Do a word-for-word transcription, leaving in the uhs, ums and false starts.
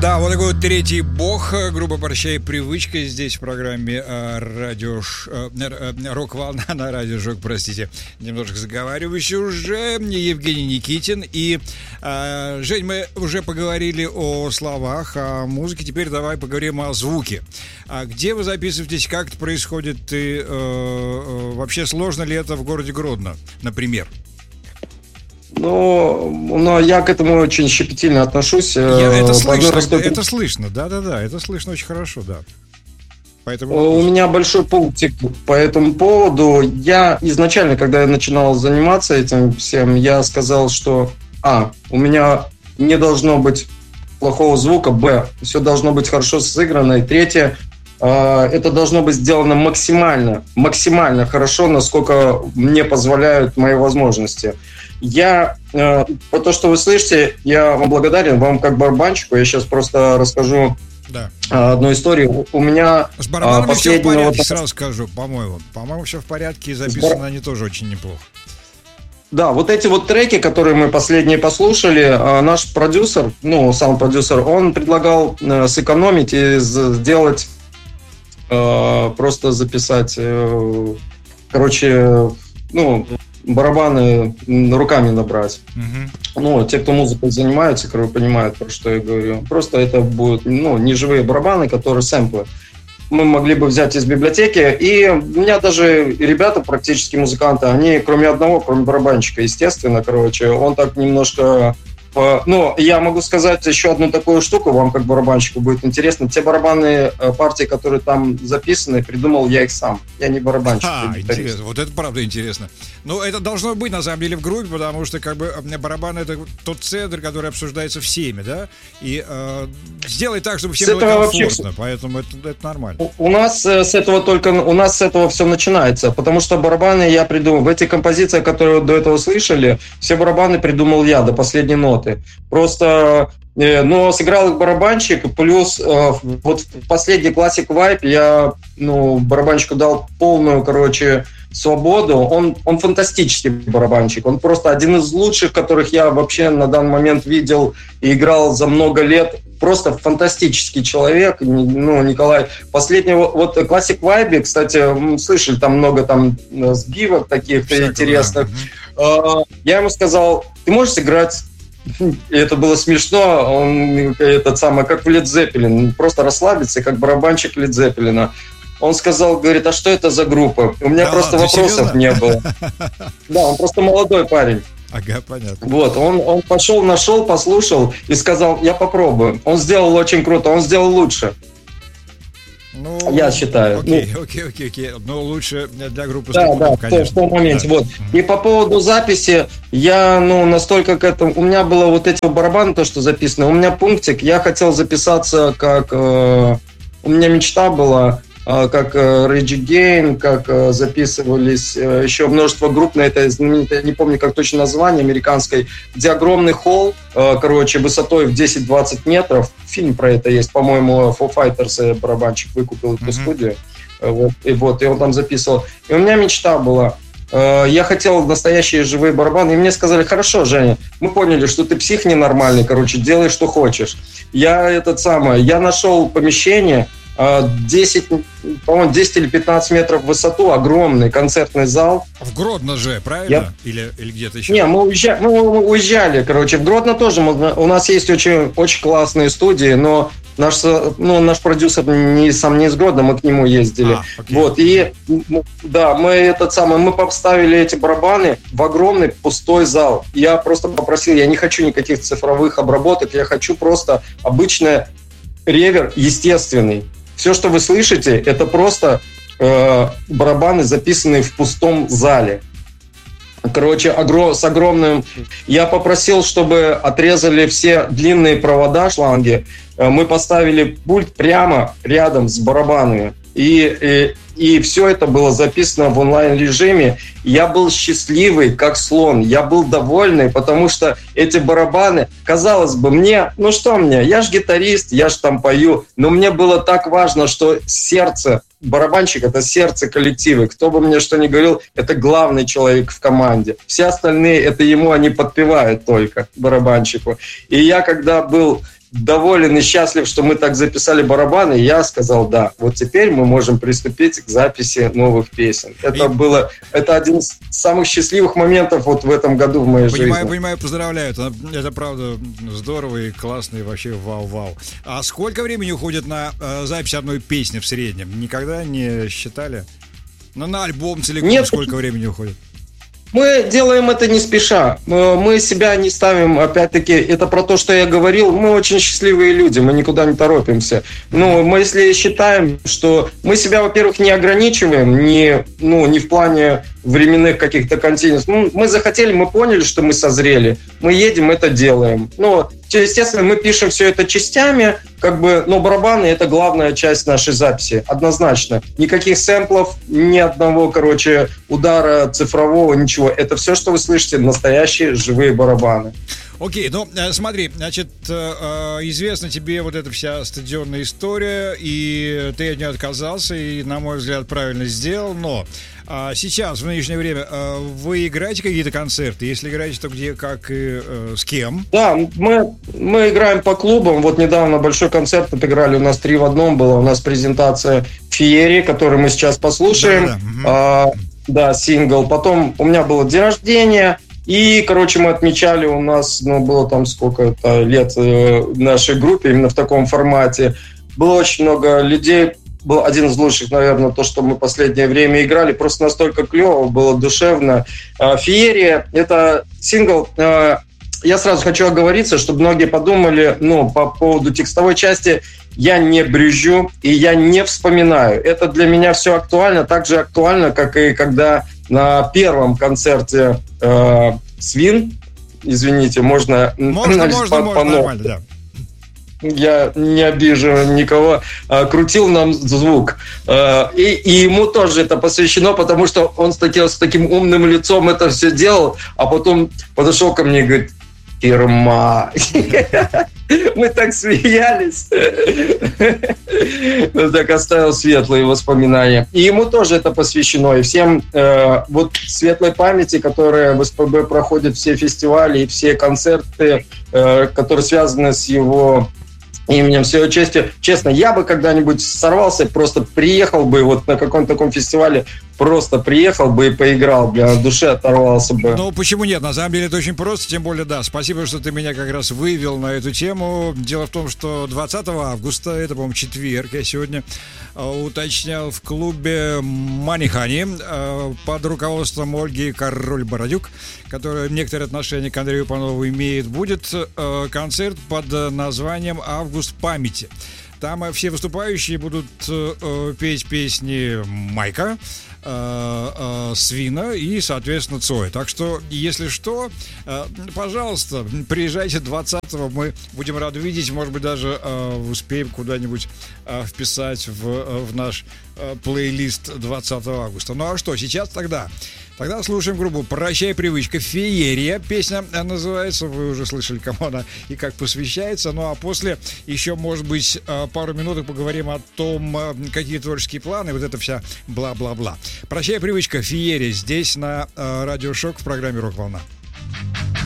Да, вот такой вот третий бог, грубо прощай, привычка здесь в программе э, радио э, э, рок-волна на радио Жок, простите, немножко заговаривающий уже, Евгений Никитин. И, э, Жень, мы уже поговорили о словах, о музыке, теперь давай поговорим о звуке. А где вы записываетесь, как это происходит, и э, э, вообще сложно ли это в городе Гродно, например? Ну, но я к этому очень щепетильно отношусь. Я, это слышно, это, это слышно, да-да-да, это слышно очень хорошо, да. Поэтому... У меня большой пунктик по этому поводу. Я изначально, когда я начинал заниматься этим всем, я сказал, что а, у меня не должно быть плохого звука, б, все должно быть хорошо сыграно, и третье, это должно быть сделано максимально, максимально хорошо, насколько мне позволяют мои возможности. Я, э, по то, что вы слышите, я вам благодарен, вам как барабанщику. Я сейчас просто расскажу да. одну историю. У меня с барабанами все в порядке, вот... сразу скажу, по-моему. По-моему, все в порядке, и записаны бар... они тоже очень неплохо. Да, вот эти вот треки, которые мы последние послушали, э, наш продюсер, ну, саунд-продюсер, он предлагал э, сэкономить и сделать, э, просто записать, э, короче, ну... барабаны руками набрать. Uh-huh. Ну, те, кто музыкой занимается, которые понимают, про что я говорю. Просто это будут, ну, неживые барабаны, которые сэмплы. Мы могли бы взять из библиотеки. И у меня даже ребята, практически музыканты, они, кроме одного, кроме барабанщика, естественно, короче, он так немножко... Ну, я могу сказать еще одну такую штуку, вам как барабанщику будет интересно. Те барабанные партии, которые там записаны, придумал я их сам. Я не барабанщик. А, интересно. Вот это правда интересно. Ну, это должно быть, на самом деле, в группе, потому что, как бы, барабан — это тот центр, который обсуждается всеми, да? И э, сделай так, чтобы всем было комфортно, вообще... поэтому это, это нормально. У, у нас с этого только... У нас с этого все начинается, потому что барабаны я придумал. В этих композициях, которые вы до этого слышали, все барабаны придумал я до последней ноты. Просто, э, но сыграл их барабанщик, плюс э, вот в последний Classic Vibe я, ну, барабанщику дал полную, короче, свободу. Он, он фантастический барабанщик, он просто один из лучших, которых я вообще на данный момент видел и играл за много лет. Просто фантастический человек, ну, Николай. Последний, вот Classic Vibe, кстати, слышали, там много там сбивок таких Всякого, интересных. Да. Я ему сказал, ты можешь сыграть? И это было смешно, он этот самый, как в Led Zeppelin, просто расслабиться, как барабанщик Led Zeppelin. Он сказал, говорит, а что это за группа? У меня да просто ладно, вопросов серьезно? Не было. Да, он просто молодой парень. Ага, понятно. Вот, он, он пошел, нашел, послушал и сказал, я попробую. Он сделал очень круто, он сделал лучше. Ну, я считаю. Окей, ну, окей, окей, окей. Но лучше для группы да, да, конечно. В том моменте. Да. Вот. И по поводу записи, я, ну, настолько к этому... У меня было вот эти барабаны, то, что записано. У меня пунктик, я хотел записаться как... Э, у меня мечта была, э, как э, Rage Against, как э, записывались э, еще множество групп на этой знаменитой, я не помню, как точно название, американской, где огромный холл, э, короче, высотой в десять-двадцать метров. Фильм про это есть, по-моему, Foo Fighters барабанщик выкупил эту mm-hmm. студию. Вот и, вот, и он там записывал. И у меня мечта была. Э, я хотел настоящие живые барабаны. И мне сказали, хорошо, Женя, мы поняли, что ты псих ненормальный, короче, делай, что хочешь. Я этот самый, я нашел помещение, десять, по-моему, десять или пятнадцать метров в высоту, огромный концертный зал. В Гродно же, правильно? Я... Или, или где-то еще? Не, мы уезжали, мы уезжали, короче, в Гродно тоже. Мы, у нас есть очень, очень классные студии, но наш, ну, наш продюсер не, сам не из Гродно, мы к нему ездили. А, вот, и да, мы этот самый, мы поставили эти барабаны в огромный пустой зал. Я просто попросил, я не хочу никаких цифровых обработок, я хочу просто обычный ревер естественный. Все, что вы слышите, это просто э, барабаны, записанные в пустом зале. Короче, огром, с огромным... Я попросил, чтобы отрезали все длинные провода, шланги. Э, мы поставили пульт прямо рядом с барабанами. И, и, и все это было записано в онлайн-режиме. Я был счастливый, как слон. Я был довольный, потому что эти барабаны, казалось бы, мне, ну что мне, я ж гитарист, я ж там пою, но мне было так важно, что сердце, барабанщик — это сердце коллектива. Кто бы мне что ни говорил, это главный человек в команде. Все остальные, это ему они подпевают только, барабанщику. И я, когда был... доволен и счастлив, что мы так записали барабаны, я сказал, да, вот теперь мы можем приступить к записи новых песен. Это и... было, это один из самых счастливых моментов вот в этом году в моей понимаю, жизни. Понимаю, поздравляю, это, это правда здорово и классно, и вообще вау-вау. А сколько времени уходит на э, запись одной песни в среднем? Никогда не считали? Ну, на альбом целиком Нет. сколько времени уходит? Мы делаем это не спеша. Мы себя не ставим, опять-таки, это про то, что я говорил. Мы очень счастливые люди, мы никуда не торопимся. Ну, мы если считаем, что мы себя, во-первых, не ограничиваем, не, ну, не в плане временных каких-то континуумов. Ну, мы захотели, мы поняли, что мы созрели. Мы едем, это делаем. Ну, естественно, мы пишем все это частями, как бы, но барабаны — это главная часть нашей записи, однозначно. Никаких сэмплов, ни одного, короче, удара цифрового, ничего. Это все, что вы слышите, настоящие живые барабаны. Окей, ну смотри, значит, известна тебе вот эта вся стадионная история, и ты от нее отказался, и, на мой взгляд, правильно сделал, но сейчас, в нынешнее время, вы играете какие-то концерты? Если играете, то где, как и с кем? Да, мы, мы играем по клубам. Вот недавно большой концерт отыграли, у нас три в одном было. У нас презентация «Феерии», которую мы сейчас послушаем. Да, да. А, да, сингл. Потом у меня было день рождения. И, короче, мы отмечали, у нас, ну, было там сколько-то лет в нашей группе, именно в таком формате. Было очень много людей. Был один из лучших, наверное, то, что мы в последнее время играли. Просто настолько клево, было душевно. «Феерия» — это сингл. Я сразу хочу оговориться, чтобы многие подумали, ну, по поводу текстовой части, я не брюзжу и я не вспоминаю. Это для меня все актуально, так же актуально, как и когда на первом концерте э, «Свин», извините, можно... Можно, можно, по, можно, по нормально, да. Я не обижу никого, крутил нам звук. И, и ему тоже это посвящено, потому что он с таким, с таким умным лицом это все делал, а потом подошел ко мне и говорит: «Фирма». Мы так смеялись. Так оставил светлые воспоминания. И ему тоже это посвящено. И всем э, вот светлой памяти, которая в СПБ проходит все фестивали и все концерты, э, которые связаны с его именем, с его честью. Честно, я бы когда-нибудь сорвался, просто приехал бы вот на каком-то таком фестивале, просто приехал бы и поиграл, бля, в душе оторвался бы. Ну, почему нет? На самом деле это очень просто, тем более, да. Спасибо, что ты меня как раз вывел на эту тему. Дело в том, что двадцатого августа, это, по-моему, четверг, я сегодня уточнял в клубе «Манихани» под руководством Ольги Король-Бородюк, которая некоторые отношения к Андрею Панову имеет, будет концерт под названием «Август памяти». Там все выступающие будут э, петь песни Майка, э, э, Свина и, соответственно, Цоя. Так что, если что, э, пожалуйста, приезжайте двадцатого, мы будем рады видеть, может быть, даже э, успеем куда-нибудь э, вписать в, в наш э, плейлист двадцатого августа. Ну а что, сейчас тогда... Тогда слушаем группу «Прощай, привычка», «Феерия». Песня называется, вы уже слышали, кому она и как посвящается. Ну а после еще, может быть, пару минуток поговорим о том, какие творческие планы, вот это вся бла-бла-бла. «Прощай, привычка», «Феерия» здесь на Радио Шок в программе «Рок-волна».